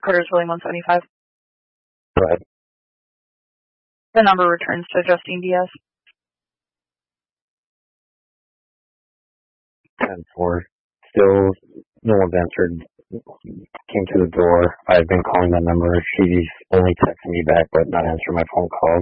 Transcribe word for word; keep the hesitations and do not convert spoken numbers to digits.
Cartersville one seventy-five. Go ahead. The number returns to Justine Diaz. ten four. Still, no one's answered. Came to the door. I've been calling that number. She's only texting me back, but not answering my phone calls.